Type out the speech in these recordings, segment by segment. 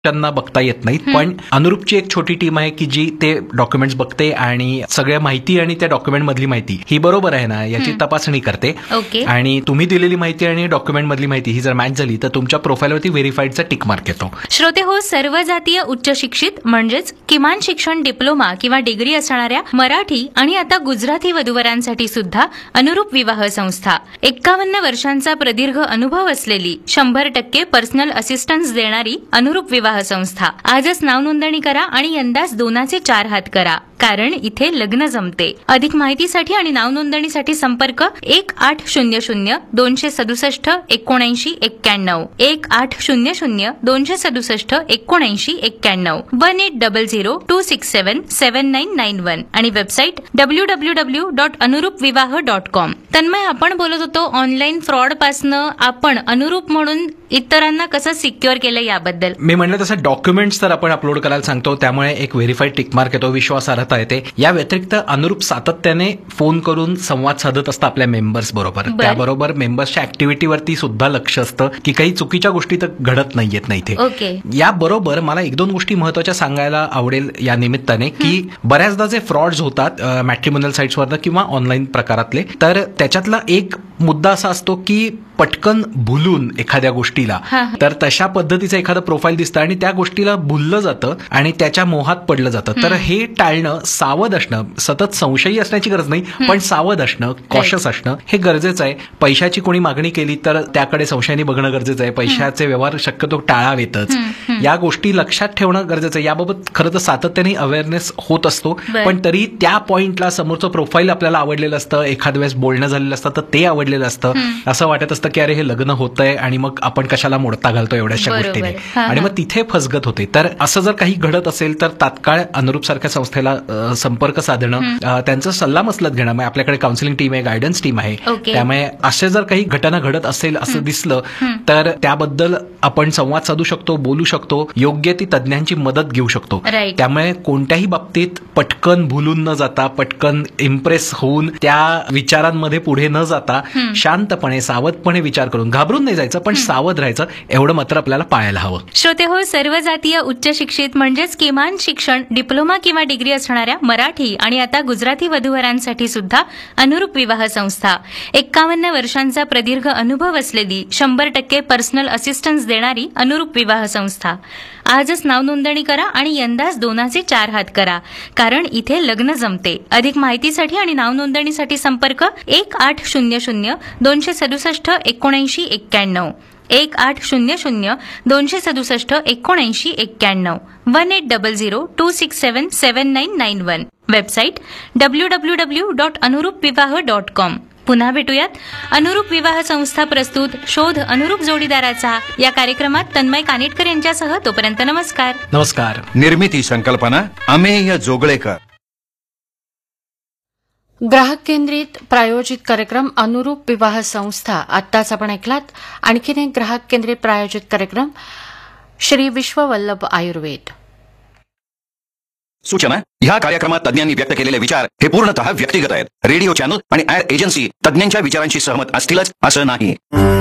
त्यांना बघता येत नाहीत, पण अनुरूपची एक छोटी टीम आहे की जी ते डॉक्युमेंट्स बघते आणि सगळ्या माहिती आणि त्या डॉक्युमेंट मधली माहिती ही बरोबर आहे ना याची तपासणी करते. आणि तुम्ही दिलेली माहिती आणि डॉक्युमेंट मधली माहिती ही जर मॅच झाली तर तुमच्या प्रोफाईलवरती व्हेरीफाईडचा टिक मार्क येतो. श्रोते हो, सर्व जातीय उच्च शिक्षित म्हणजेच किमान शिक्षण डिप्लोमा किंवा डिग्री असणाऱ्या मराठी आणि आता गुजराती वधूवरांसाठी सुद्धा अनुरूप विवाह संस्था, 51 वर्षांचा प्रदीर्घ अनुभव असलेली, 100% पर्सनल असिस्टन्स देणारी अनुरूप विवाह संस्था. आजच नाव नोंदणी करा आणि यंदाच 2चे 4 हात करा, कारण इथे लग्न जमते. अधिक माहितीसाठी आणि नाव नोंदणीसाठी संपर्क 1800 267 79 91 1800 267 79 91 1800 267 7991 आणि वेबसाईट www.anurupvivaha.com. तन्मय, आपण बोलत होतो ऑनलाईन फ्रॉड पासनं आपण अनुरूप म्हणून इतरांना कसं सिक्युअर केलं याबद्दल. मी म्हणलं तसं डॉक्युमेंट्स तर आपण अपलोड करायला सांगतो, त्यामुळे एक व्हेरीफाईड टिक मार्क येतो, विश्वासार्हता येते. या व्यतिरिक्त अनुरूप सातत्याने फोन करून संवाद साधत असतं आपल्या मेंबर्स बरोबर. त्याबरोबर मेंबर्सच्या ऍक्टिव्हिटीवरती सुद्धा लक्ष असतं की काही चुकीच्या गोष्टी तर घडत नाहीयेत ना इथे. याबरोबर मला 1-2 गोष्टी महत्वाच्या सांगायला आवडेल या निमित्ताने की बऱ्याचदा जे फ्रॉड्स होतात मॅट्रिमोनियल साईट्सवर किंवा ऑनलाईन प्रकारातले, तर त्याच्यातला एक मुद्दा असा असतो की पटकन भुलून एखाद्या गोष्टीला, तर तशा पद्धतीचं एखादं प्रोफाईल दिसतं आणि त्या गोष्टीला भुललं जातं आणि त्याच्या मोहात पडलं जातं. तर हे टाळणं, सावध असणं, सतत संशयी असण्याची गरज नाही, पण सावध असणं, कॉशियस असणं हे गरजेचं आहे. पैशाची कोणी मागणी केली तर त्याकडे संशयाने बघणं गरजेचं आहे. पैशाचे व्यवहार शक्यतो टाळावेतच. या गोष्टी लक्षात ठेवणं गरजेचं आहे. याबाबत खरं तर सातत्याने अवेअरनेस होत असतो, पण तरी त्या पॉइंटला समोरचं प्रोफाईल आपल्याला आवडलेलं असतं, एखाद्या वेळेस बोलणं झालेलं असतं तर ते आवडलेलं असतं. असं वाटत असतं की अरे हे लग्न होतंय आणि मग आपण कशाला मोडता घालतो एवढ्याशा गोष्टीने, आणि मग तिथे फसगत होते. तर असं जर काही घडत असेल तर तात्काळ अनुरूप सारख्या संस्थेला संपर्क साधणं, त्यांचं सल्ला मसलत घेणं. म्हणजे आपल्याकडे काउन्सिलिंग टीम आहे, गायडन्स टीम आहे, त्यामुळे असे जर काही घटना घडत असेल असं दिसलं तर त्याबद्दल आपण संवाद साधू शकतो, बोलू शकतो, योग्य ती तज्ञांची मदत घेऊ शकतो. त्यामुळे कोणत्याही बाबतीत पटकन भुलून न जाता, पटकन इम्प्रेस होऊन त्या विचारांमध्ये पुढे न जाता शांतपणे, सावधपणे विचार करून, घाबरून नाही जायचं पण सावध राहायचं, एवढं मात्र आपल्याला पाळायला हवं. श्रोते हो, सर्व जातीय उच्च शिक्षित म्हणजेच किमान शिक्षण डिप्लोमा किंवा डिग्री असणाऱ्या मराठी आणि आता गुजराती वधूवरांसाठी सुद्धा अनुरूप विवाह संस्था, 51 वर्षांचा प्रदीर्घ अनुभव असलेली, 100% पर्सनल असिस्टन्स देणारी अनुरूप विवाह संस्था. आजच नाव नोंदणी करा आणि यंदाच 2चे 4 हात करा, कारण इथे लग्न जमते. अधिक माहितीसाठी आणि नाव नोंदणीसाठी संपर्क 1800 267 79 91 1800 267 79 91 1800 267 7991. Website www.anurupvivaha.com. पुन्हा भेटूयात. अनुरूप विवाह संस्था प्रस्तुत शोध अनुरूप जोडीदाराचा या कार्यक्रमात तन्मय कानेटकर यांच्यासह. तोपर्यंत नमस्कार. नमस्कार. निर्मिती संकल्पना अमेय जोगळेकर. ग्राहक केंद्रित प्रायोजित कार्यक्रम अनुरूप विवाह संस्था आत्ताच आपण ऐकलात. आणखीन एक ग्राहक केंद्रित प्रायोजित कार्यक्रम श्री विश्ववल्लभ आयुर्वेद. सूचना: ह्या कार्यक्रमात तज्ञांनी व्यक्त केलेले विचार हे पूर्णतः व्यक्तिगत आहेत. रेडिओ चॅनल आणि ऍड एजन्सी तज्ञांच्या विचारांशी सहमत असतीलच असं नाही.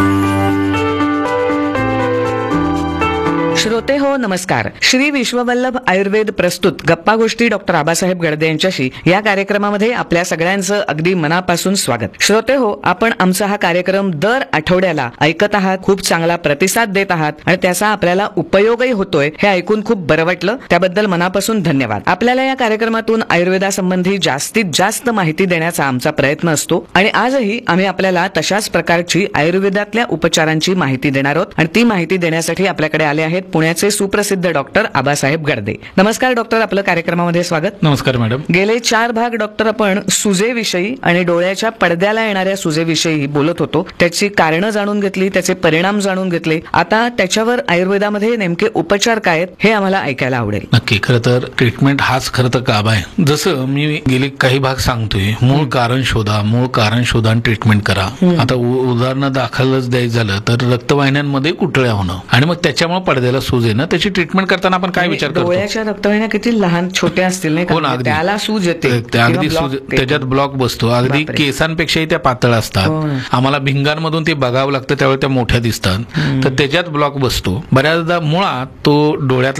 श्रोते हो, नमस्कार. श्री विश्ववल्लभ आयुर्वेद प्रस्तुत गप्पा गोष्टी डॉक्टर आबासाहेब गडदे यांच्याशी या कार्यक्रमामध्ये आपल्या सगळ्यांचं अगदी मनापासून स्वागत. श्रोते हो, आपण आमचा हा कार्यक्रम दर आठवड्याला ऐकत आहात, खूप चांगला प्रतिसाद देत आहात आणि त्याचा आपल्याला उपयोगही होतोय हे ऐकून खूप बरं वाटलं. त्याबद्दल मनापासून धन्यवाद. आपल्याला या कार्यक्रमातून आयुर्वेदासंबंधी जास्तीत जास्त माहिती देण्याचा आमचा प्रयत्न असतो आणि आजही आम्ही आपल्याला तशाच प्रकारची आयुर्वेदातल्या उपचारांची माहिती देणार आहोत आणि ती माहिती देण्यासाठी आपल्याकडे आले आहेत पुण्याचे सुप्रसिद्ध डॉक्टर आबासाहेब गडदे. नमस्कार डॉक्टर, आपलं कार्यक्रमामध्ये स्वागत. नमस्कार मॅडम. गेले 4 भाग डॉक्टर आपण सुजेविषयी आणि डोळ्याच्या पडद्याला येणाऱ्या सुजेविषयी बोलत होतो. त्याची कारणं जाणून घेतली, त्याचे परिणाम जाणून घेतले. आता त्याच्यावर आयुर्वेदामध्ये नेमके उपचार काय आहेत हे आम्हाला ऐकायला आवडेल. नक्की. खरं तर ट्रीटमेंट हाच खरं तर काम आहे. जसं मी गेले काही भाग सांगतोय, मूळ कारण शोधा आणि ट्रीटमेंट करा. आता उदाहरण दाखलच द्यायचं झालं तर रक्तवाहिन्यांमध्ये कुटळ्या होणं आणि मग त्याच्यामुळे पडद्याला डोळ्याला सूज येणं, त्याची ट्रीटमेंट करताना आपण काय विचार करतो? डोळ्याच्या रक्तवाहिन्या किती लहान छोट्या असतील नाही हो ना, का, अगदी. त्याला सूज येते त्या अगदी किंवा सूज, block त्याच्यात ब्लॉक बसतो. अगदी बापरे. केसांपेक्षाही त्या पातळ हो असतात. ना. आम्हाला भिंगांमधून ते बघावं लागतं, त्यावेळी त्या मोठ्या दिसतात. तर त्याच्यात ब्लॉक बसतो. बऱ्याचदा मुळात तो डोळ्यात